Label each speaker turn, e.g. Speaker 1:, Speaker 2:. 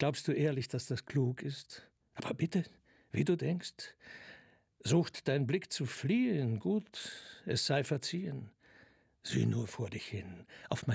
Speaker 1: Glaubst du ehrlich, dass das klug ist? Aber bitte, wie du denkst. Sucht dein Blick zu fliehen, gut, es sei verziehen. Sieh nur vor dich hin, auf